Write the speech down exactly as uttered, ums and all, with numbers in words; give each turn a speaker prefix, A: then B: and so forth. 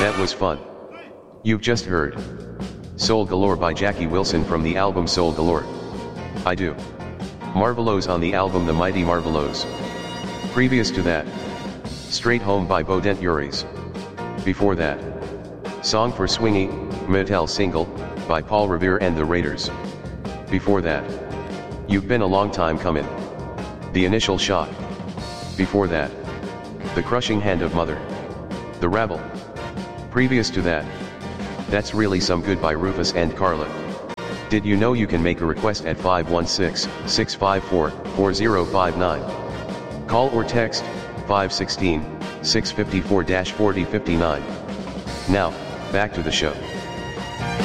A: That was fun. You've just heard Soul Galore by Jackie Wilson from the album Soul Galore. I do. Marvelows on the album The Mighty Marvelows. Previous to that, Straight Home by Bodent Uris. Before that, Song for Swingy, Metal Single, by Paul Revere and the Raiders. Before that, You've Been a Long Time Comin'. The Initial Shock. Before that, The Crushing Hand of Mother. The Rabble. Previous to that, That's Really Some Good by Rufus and Carla. Did you know you can make a request at five one six, six five four, four zero five nine? Call or text, five one six, six five four, four zero five nine. Now, back to the show.